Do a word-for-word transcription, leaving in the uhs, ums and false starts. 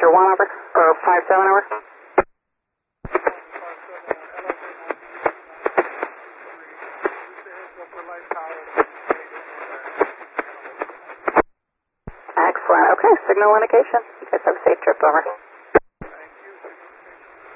Roger, one over, or five seven over. Excellent. Okay, signal indication. You guys have a safe trip, over.